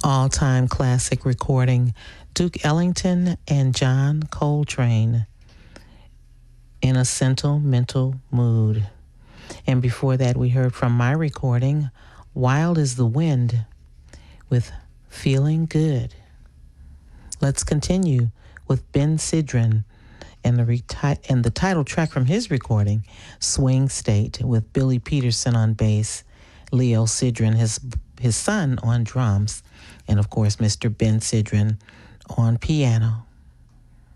all-time classic recording, Duke Ellington and John Coltrane, In a Sentimental Mood. And before that, we heard from my recording, Wild is the Wind, with Feeling Good. Let's continue with Ben Sidran and the title track from his recording, Swing State, with Billy Peterson on bass, Leo Sidran, his son, on drums, and of course Mr. Ben Sidran on piano.